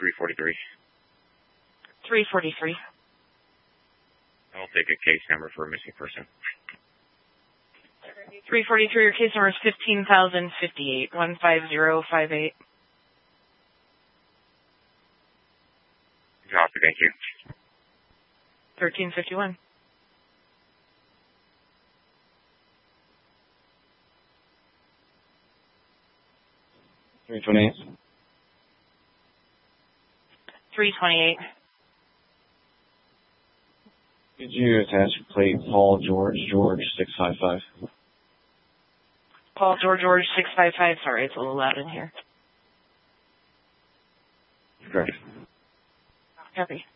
343. 343. I'll take a case number for a missing person. 343, your case number is 15,058, 15058. Copy, thank you. 1351. $328. 328. Could you attach plate Paul George 655? Paul George 655. Sorry, it's a little loud in here. Correct. Copy.